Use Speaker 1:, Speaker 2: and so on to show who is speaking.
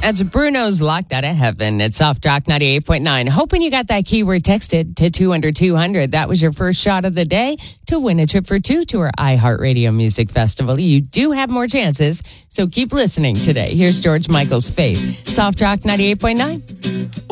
Speaker 1: That's Bruno's Locked Out of Heaven. It's Soft Rock 98.9. Hoping you got that keyword texted to 200-200. That was your first shot of the day to win a trip for two to our iHeartRadio Music Festival. You do have more chances, so keep listening today. Here's George Michael's Faith. Soft Rock 98.9.